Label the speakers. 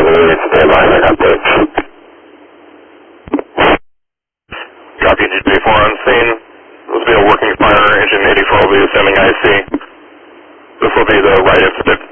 Speaker 1: stand by for updates.
Speaker 2: Copy, GP4 on scene. This will be a working fire, engine 84 will be ascending IC. This will be the right of stick